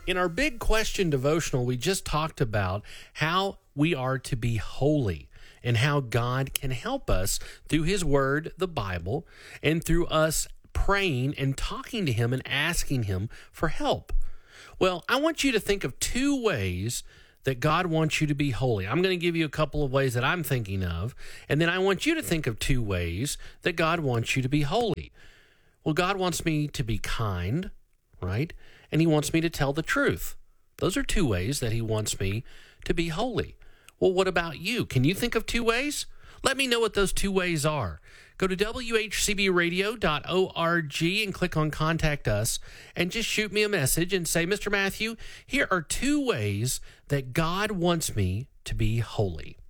In our Big Question devotional, we just talked about how we are to be holy and how God can help us through His Word, the Bible, and through us praying and talking to Him and asking Him for help. Well, I want you to think of 2 ways that God wants you to be holy. I'm going to give you a couple of ways that I'm thinking of, and then I want you to think of 2 ways that God wants you to be holy. Well, God wants me to be kind, right? And He wants me to tell the truth. Those are 2 ways that He wants me to be holy. Well, what about you? Can you think of 2 ways? Let me know what those 2 ways are. Go to whcbradio.org and click on Contact Us and just shoot me a message and say, Mr. Matthew, here are 2 ways that God wants me to be holy.